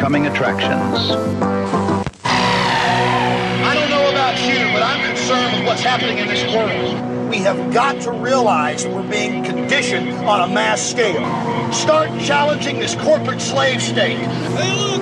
upcoming attractions. I don't know about you, but I'm concerned with what's happening in this world. We have got to realize that we're being conditioned on a mass scale. Start challenging this corporate slave state. Hey, look!